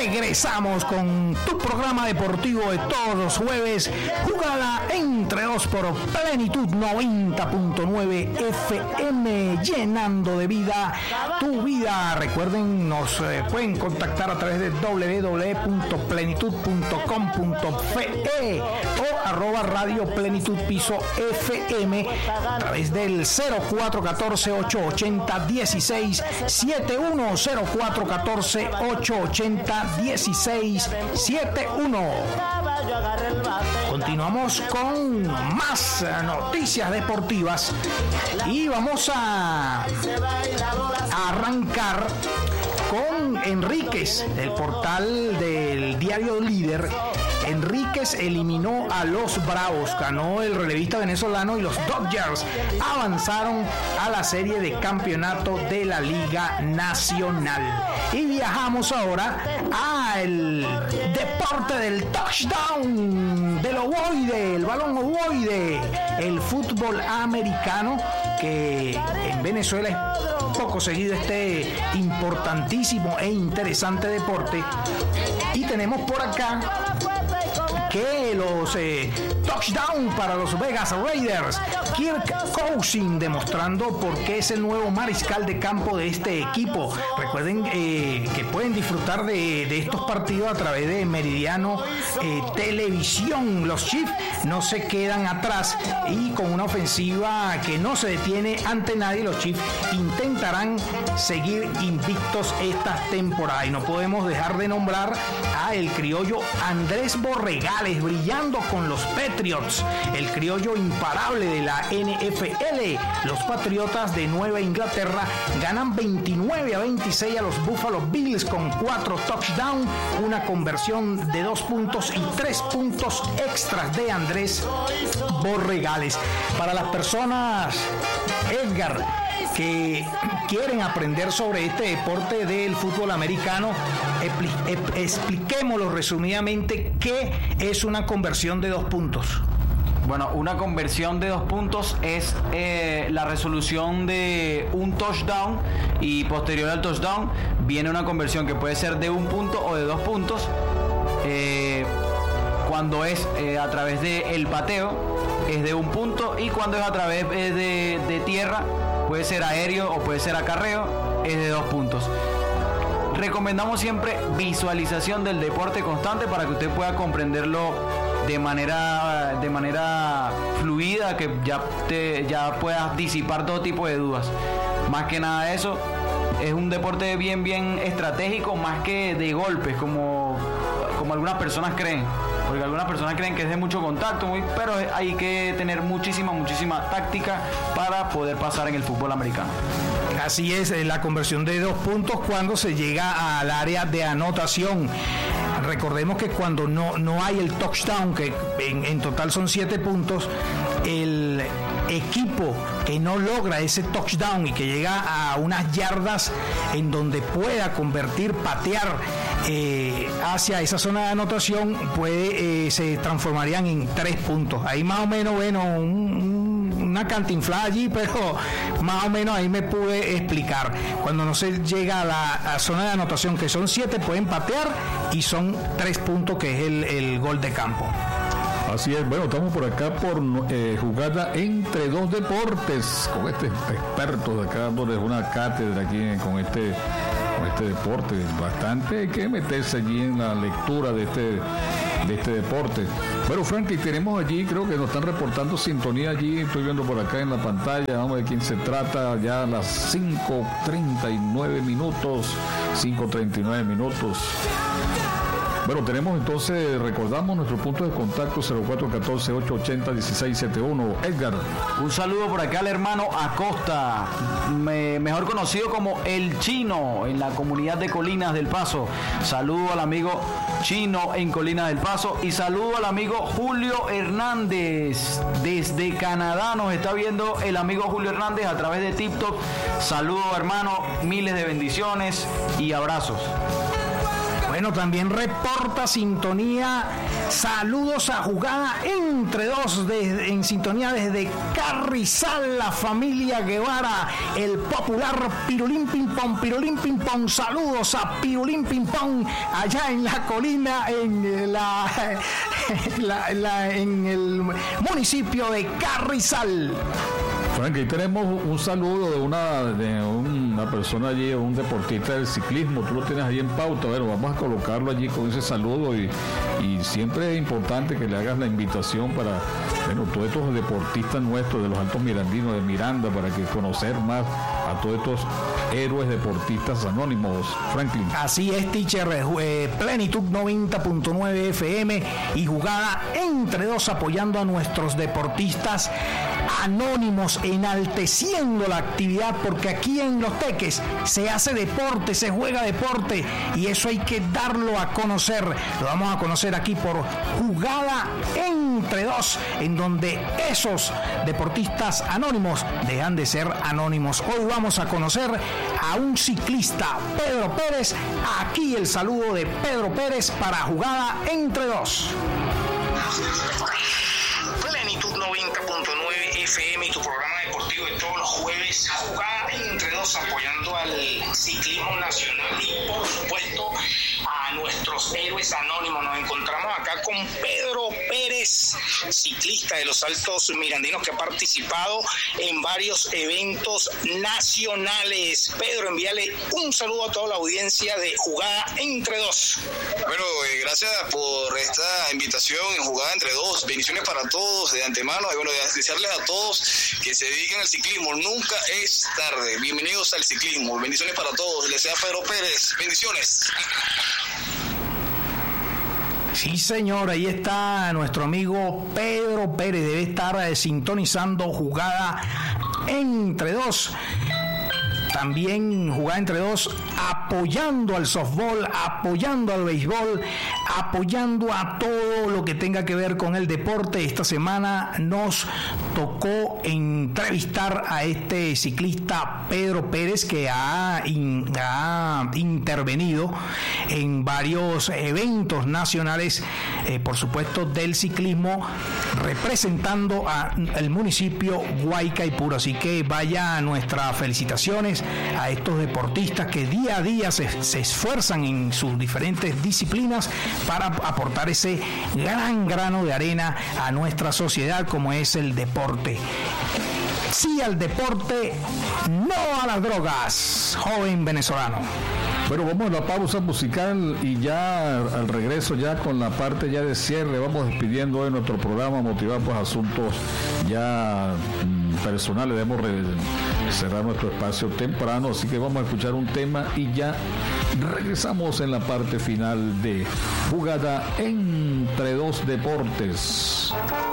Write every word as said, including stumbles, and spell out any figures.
regresamos con tu programa deportivo de todos los jueves, jugada entre dos por Plenitud noventa punto nueve F M, llenando de vida tu vida. Recuerden, nos eh, pueden contactar a través de doble u doble u doble u punto plenitud punto com punto fe o arroba radio plenitud piso F M a través del cero cuatro uno cuatro, ocho ocho cero, uno seis siete uno, cero cuatro uno cuatro, ocho ocho cero, uno seis siete uno. Continuamos con más noticias deportivas y vamos a, a arrancar con Enríquez, del portal del diario Líder. Enríquez eliminó a los Bravos, ganó el relevista venezolano y los Dodgers avanzaron a la serie de campeonato de la Liga Nacional. Y viajamos ahora al deporte del touchdown, del ovoide, el balón ovoide, el fútbol americano, que en Venezuela es poco seguido este importantísimo e interesante deporte. Y tenemos por acá que los eh, touchdown para los Vegas Raiders. Kirk Cousins demostrando por qué es el nuevo mariscal de campo de este equipo. Recuerden eh, que pueden disfrutar de, de estos partidos a través de Meridiano eh, Televisión. Los Chiefs no se quedan atrás y con una ofensiva que no se detiene ante nadie, los Chiefs intentarán seguir invictos esta temporada. Y no podemos dejar de nombrar a el criollo Andrés Borregales, brillando con los Patriots, el criollo imparable de la N F L. Los Patriotas de Nueva Inglaterra ganan veintinueve a veintiséis a los Buffalo Bills con cuatro touchdowns, una conversión de dos puntos y tres puntos extras de Andrés Borregales. Para las personas, Edgar, que quieren aprender sobre este deporte del fútbol americano, expliquémoslo resumidamente qué es una conversión de dos puntos. Bueno, una conversión de dos puntos es eh, la resolución de un touchdown y posterior al touchdown viene una conversión que puede ser de un punto o de dos puntos. Eh, cuando es eh, a través del pateo es de un punto, y cuando es a través eh, de, de tierra, puede ser aéreo o puede ser acarreo, es de dos puntos. Recomendamos siempre visualización del deporte constante para que usted pueda comprenderlo de manera de manera fluida, que ya te ya puedas disipar todo tipo de dudas. Más que nada eso, es un deporte bien bien estratégico, más que de golpes como como algunas personas creen. Porque algunas personas creen que es de mucho contacto, muy, pero hay que tener muchísima, muchísima táctica para poder pasar en el fútbol americano. Así es, la conversión de dos puntos cuando se llega al área de anotación. Recordemos que cuando no, no hay el touchdown, que en, en total son siete puntos, el equipo que no logra ese touchdown y que llega a unas yardas en donde pueda convertir, patear eh, hacia esa zona de anotación, puede eh, se transformarían en tres puntos. Ahí más o menos, bueno, un, un, una cantinflada allí, pero más o menos ahí me pude explicar. Cuando no se llega a la a zona de anotación, que son siete, pueden patear y son tres puntos, que es el, el gol de campo. Así es, bueno, estamos por acá por eh, jugada entre dos deportes, con este experto de acá dándoles una cátedra aquí con este, con este deporte. Bastante hay que meterse allí en la lectura de este, de este deporte. Bueno, Frankie, tenemos allí, creo que nos están reportando sintonía allí, estoy viendo por acá en la pantalla, vamos a ver de quién se trata, ya a las cinco treinta y nueve minutos, cinco treinta y nueve minutos. Bueno, tenemos entonces, recordamos nuestro punto de contacto cero cuatro uno cuatro, ocho ocho cero, uno seis siete uno. Edgar. Un saludo por acá al hermano Acosta, me, mejor conocido como El Chino, en la comunidad de Colinas del Paso. Saludo al amigo Chino en Colinas del Paso y saludo al amigo Julio Hernández. Desde Canadá nos está viendo el amigo Julio Hernández a través de TikTok. Saludo, hermano, miles de bendiciones y abrazos. Bueno, también reporta sintonía. Saludos a Jugada entre dos de, en sintonía desde Carrizal, la familia Guevara, el popular Pirulín Ping Pong, Pirulín Ping Pong. Saludos a Pirulín Ping Pong allá en la colina, en la, la, la en el municipio de Carrizal. Frank, aquí tenemos un saludo de una de una persona allí, un deportista del ciclismo. Tú lo tienes ahí en pauta. Bueno, vamos a colocarlo allí con ese saludo y, y siempre es importante que le hagas la invitación para, bueno, todos estos deportistas nuestros de los Altos Mirandinos, de Miranda, para que conocer más a todos estos héroes deportistas anónimos, Franklin. Así es, teacher. Eh, Plenitud noventa punto nueve F M y Jugada entre dos apoyando a nuestros deportistas anónimos, enalteciendo la actividad, porque aquí en Los Teques se hace deporte, se juega deporte y eso hay que darlo a conocer. Lo vamos a conocer aquí por Jugada entre dos, en donde esos deportistas anónimos dejan de ser anónimos. Hoy vamos a conocer a un ciclista, Pedro Pérez. Aquí el saludo de Pedro Pérez para Jugada entre dos. Plenitud noventa punto nueve F M y tu programa deportivo de todos los jueves, Jugada entre dos, apoyando al ciclismo nacional y por supuesto a nuestros héroes anónimos. Nos encontramos acá con Pedro Pérez, ciclista de los Altos Mirandinos que ha participado en varios eventos nacionales. Pedro, envíale un saludo a toda la audiencia de Jugada entre dos. Bueno, eh, gracias por esta invitación en Jugada entre dos. Bendiciones para todos de antemano y bueno, desearles a todos que se dediquen al ciclismo. Nunca es tarde. Bienvenidos al ciclismo. Bendiciones para todos. Les desea Pedro Pérez. Bendiciones. Sí, señor, ahí está nuestro amigo Pedro Pérez. Debe estar eh, sintonizando Jugada entre dos. También Jugada entre dos, apoyando al softball, apoyando al béisbol, apoyando a todo lo que tenga que ver con el deporte. Esta semana nos tocó entrevistar a este ciclista Pedro Pérez, que ha, in, ha intervenido en varios eventos nacionales, eh, por supuesto, del ciclismo, representando al municipio Guaycaipuro. Así que vaya nuestras felicitaciones a estos deportistas que día a día se, se esfuerzan en sus diferentes disciplinas para aportar ese gran grano de arena a nuestra sociedad como es el deporte. Sí al deporte, no a las drogas, joven venezolano. Bueno, vamos a la pausa musical y ya al regreso ya con la parte ya de cierre, vamos despidiendo hoy nuestro programa motivado por asuntos ya mmm, personales. Debemos re- cerrar nuestro espacio temprano, así que vamos a escuchar un tema y ya regresamos en la parte final de Jugada entre dos deportes.